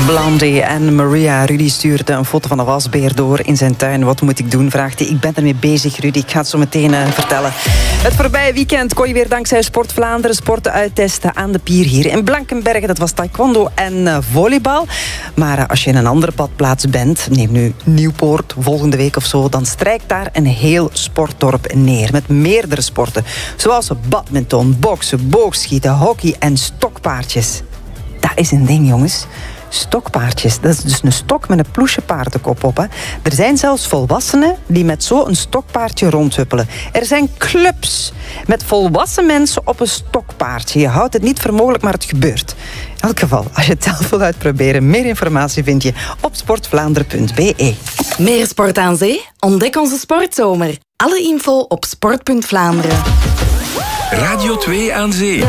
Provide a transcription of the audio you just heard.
Blondie en Maria. Rudy stuurde een foto van een wasbeer door in zijn tuin. Wat moet ik doen, vraagt hij. Ik ben ermee bezig, Rudy. Ik ga het zo meteen vertellen. Het voorbije weekend kon je weer dankzij Sport Vlaanderen sporten uittesten aan de pier hier in Blankenberge. Dat was taekwondo en volleybal. Maar als je in een andere badplaats bent, neem nu Nieuwpoort volgende week of zo, dan strijkt daar een heel sportdorp neer. Met meerdere sporten. Zoals badminton, boksen, boogschieten, hockey en stokpaardjes. Dat is een ding, jongens. Stokpaardjes. Dat is dus een stok met een ploesje paardenkop op. Hè. Er zijn zelfs volwassenen die met zo'n stokpaardje rondhuppelen. Er zijn clubs met volwassen mensen op een stokpaardje. Je houdt het niet voor mogelijk, maar het gebeurt. In elk geval, als je het zelf wil uitproberen, meer informatie vind je op sportvlaanderen.be. Meer sport aan zee? Ontdek onze sportzomer. Alle info op sport.Vlaanderen. Radio 2 aan zee.